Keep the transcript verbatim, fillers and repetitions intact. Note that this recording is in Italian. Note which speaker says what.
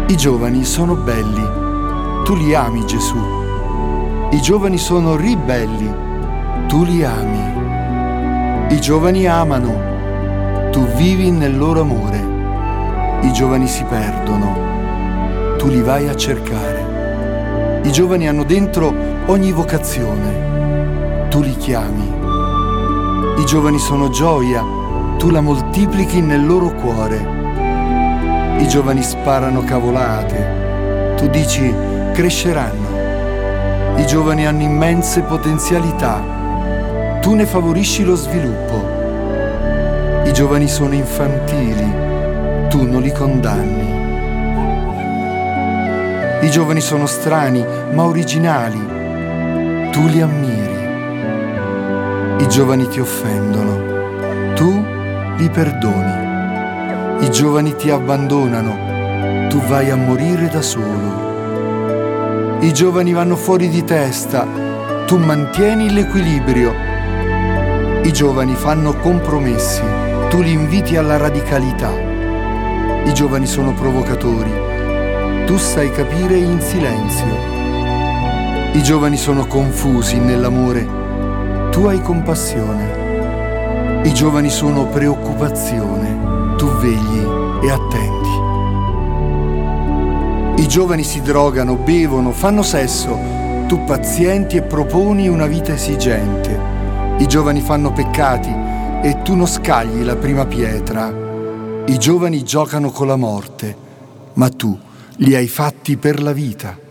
Speaker 1: I giovani sono belli, tu li ami, Gesù. I giovani sono ribelli, tu li ami. I giovani amano, tu vivi nel loro amore. I giovani si perdono, tu li vai a cercare. I giovani hanno dentro ogni vocazione, tu li chiami. I giovani sono gioia, tu la moltiplichi nel loro cuore. I giovani sparano cavolate, tu dici cresceranno. I giovani hanno immense potenzialità, tu ne favorisci lo sviluppo. I giovani sono infantili, tu non li condanni. I giovani sono strani ma originali, tu li ammiri. I giovani ti offendono, tu li perdoni. I giovani ti abbandonano, tu vai a morire da solo. I giovani vanno fuori di testa, tu mantieni l'equilibrio. I giovani fanno compromessi, tu li inviti alla radicalità. I giovani sono provocatori, tu sai capire in silenzio. I giovani sono confusi nell'amore, tu hai compassione. I giovani sono preoccupazione, tu vegli e attenti. I giovani si drogano, bevono, fanno sesso, tu pazienti e proponi una vita esigente. I giovani fanno peccati e tu non scagli la prima pietra. I giovani giocano con la morte, ma tu li hai fatti per la vita.